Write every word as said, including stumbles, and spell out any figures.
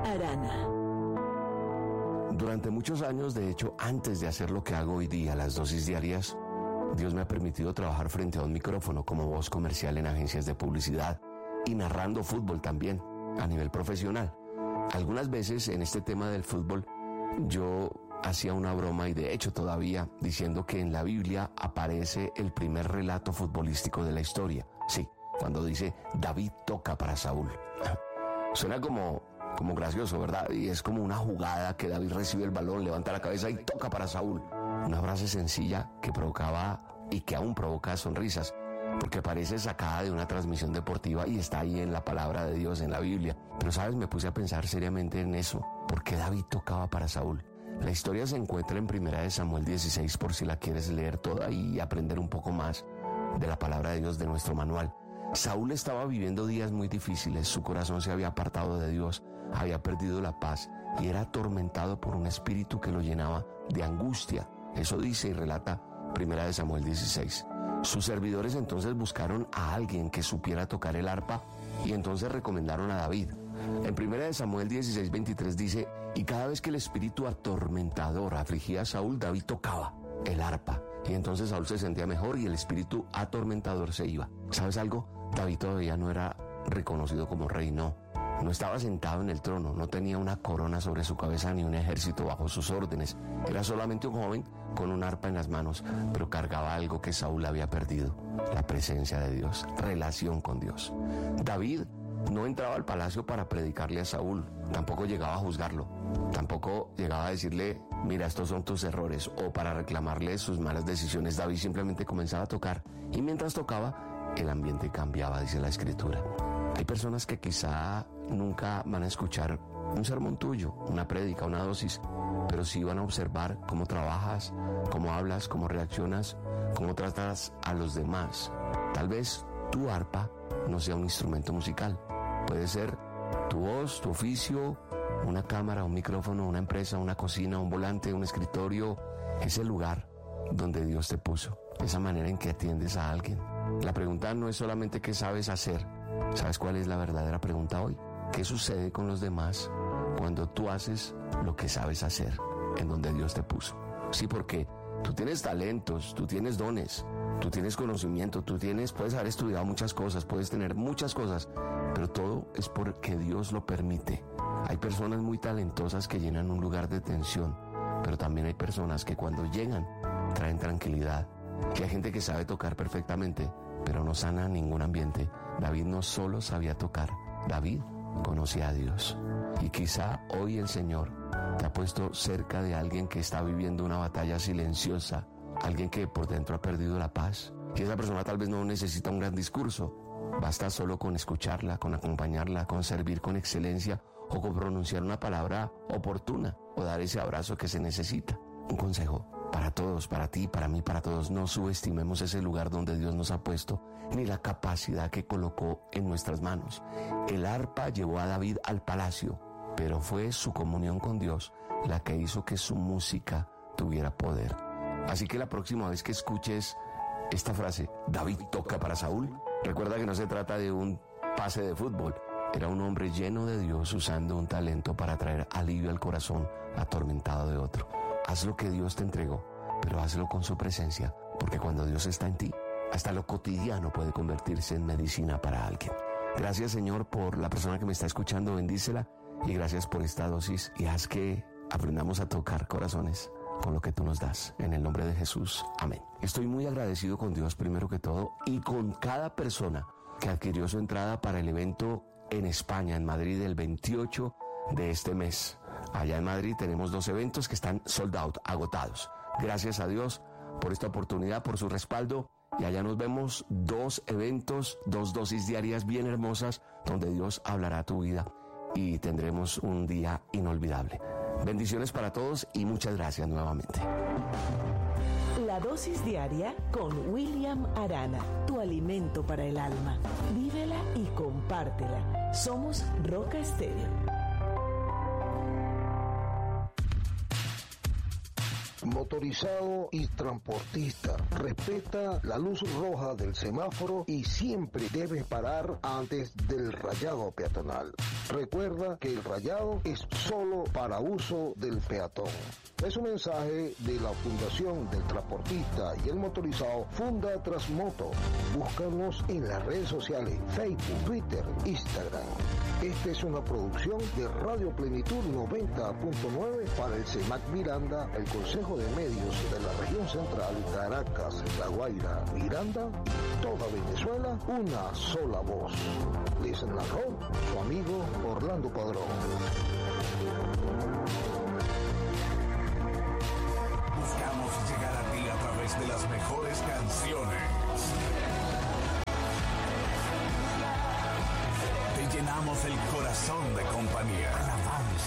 Arana. Durante muchos años, de hecho, antes de hacer lo que hago hoy día, las dosis diarias, Dios me ha permitido trabajar frente a un micrófono como voz comercial en agencias de publicidad y narrando fútbol también, a nivel profesional. Algunas veces en este tema del fútbol, yo hacía una broma y de hecho todavía diciendo que en la Biblia aparece el primer relato futbolístico de la historia. Sí, cuando dice David toca para Saúl. Suena como, como gracioso, ¿verdad? Y es como una jugada que David recibe el balón, levanta la cabeza y toca para Saúl. Una frase sencilla que provocaba y que aún provoca sonrisas, porque parece sacada de una transmisión deportiva y está ahí en la palabra de Dios, en la Biblia. Pero, ¿sabes? Me puse a pensar seriamente en eso. ¿Por qué David tocaba para Saúl? La historia se encuentra en Primera de Samuel dieciséis, por si la quieres leer toda y aprender un poco más de la palabra de Dios de nuestro manual. Saúl estaba viviendo días muy difíciles, su corazón se había apartado de Dios, había perdido la paz y era atormentado por un espíritu que lo llenaba de angustia. Eso dice y relata Primera de Samuel dieciséis. Sus servidores entonces buscaron a alguien que supiera tocar el arpa y entonces recomendaron a David. En Primera de Samuel dieciséis, veintitrés dice, y cada vez que el espíritu atormentador afligía a Saúl, David tocaba el arpa. Y entonces Saúl se sentía mejor y el espíritu atormentador se iba. ¿Sabes algo? David todavía no era reconocido como rey, no. No estaba sentado en el trono, no tenía una corona sobre su cabeza ni un ejército bajo sus órdenes. Era solamente un joven con un arpa en las manos, pero cargaba algo que Saúl había perdido: la presencia de Dios, relación con Dios. David no entraba al palacio para predicarle a Saúl, tampoco llegaba a juzgarlo, tampoco llegaba a decirle, mira, estos son tus errores, o para reclamarle sus malas decisiones. David simplemente comenzaba a tocar, y mientras tocaba, el ambiente cambiaba, dice la Escritura. Hay personas que quizá nunca van a escuchar un sermón tuyo, una prédica, una dosis, pero sí van a observar cómo trabajas, cómo hablas, cómo reaccionas, cómo tratas a los demás. Tal vez tu arpa no sea un instrumento musical, puede ser tu voz, tu oficio, una cámara, un micrófono, una empresa, una cocina, un volante, un escritorio, ese lugar donde Dios te puso, esa manera en que atiendes a alguien. La pregunta no es solamente qué sabes hacer. ¿Sabes cuál es la verdadera pregunta hoy? ¿Qué sucede con los demás cuando tú haces lo que sabes hacer en donde Dios te puso? Sí, porque tú tienes talentos, tú tienes dones, tú tienes conocimiento, tú tienes, puedes haber estudiado muchas cosas, puedes tener muchas cosas, pero todo es porque Dios lo permite. Hay personas muy talentosas que llenan un lugar de tensión, pero también hay personas que cuando llegan traen tranquilidad. Que hay gente que sabe tocar perfectamente, pero no sana ningún ambiente. David no solo sabía tocar, David conocía a Dios. Y quizá hoy el Señor te ha puesto cerca de alguien que está viviendo una batalla silenciosa, alguien que por dentro ha perdido la paz. Y esa persona tal vez no necesita un gran discurso, basta solo con escucharla, con acompañarla, con servir con excelencia o con pronunciar una palabra oportuna o dar ese abrazo que se necesita. Un consejo para todos, para ti, para mí, para todos: no subestimemos ese lugar donde Dios nos ha puesto, ni la capacidad que colocó en nuestras manos. El arpa llevó a David al palacio, pero fue su comunión con Dios la que hizo que su música tuviera poder. Así que la próxima vez que escuches esta frase, David toca para Saúl, recuerda que no se trata de un pase de fútbol. Era un hombre lleno de Dios usando un talento para traer alivio al corazón atormentado de otro. Haz lo que Dios te entregó, pero hazlo con su presencia, porque cuando Dios está en ti, hasta lo cotidiano puede convertirse en medicina para alguien. Gracias, Señor, por la persona que me está escuchando, bendícela, y gracias por esta dosis, y haz que aprendamos a tocar corazones con lo que tú nos das. En el nombre de Jesús, amén. Estoy muy agradecido con Dios primero que todo, y con cada persona que adquirió su entrada para el evento en España, en Madrid, el veintiocho de este mes. Allá en Madrid tenemos dos eventos que están sold out, agotados. Gracias a Dios por esta oportunidad, por su respaldo. Y allá nos vemos, dos eventos, dos dosis diarias bien hermosas, donde Dios hablará a tu vida y tendremos un día inolvidable. Bendiciones para todos y muchas gracias nuevamente. La dosis diaria con William Arana, tu alimento para el alma. Vívela y compártela. Somos Roca Estéreo. Motorizado y transportista, respeta la luz roja del semáforo y siempre debes parar antes del rayado peatonal. Recuerda que el rayado es solo para uso del peatón. Es un mensaje de la Fundación del Transportista y el Motorizado Funda Transmoto. Búscanos en las redes sociales, Facebook, Twitter, Instagram. Esta es una producción de Radio Plenitud noventa punto nueve para el CEMAC Miranda, el Consejo de Medios de la Región Central, Caracas, La Guaira, Miranda, toda Venezuela, una sola voz. Les narró su amigo Orlando Padrón. Buscamos llegar a ti a través de las mejores canciones. Te llenamos el corazón de compañía.